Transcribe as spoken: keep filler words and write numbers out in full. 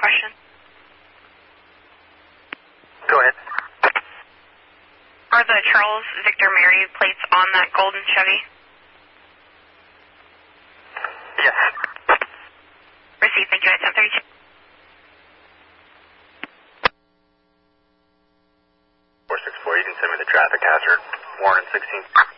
question. Go ahead. Are the Charles Victor Mary plates on that golden Chevy? Yes. Received, thank you, at ten thirty-two. four six four, you can send me the traffic hazard. Warren sixteen.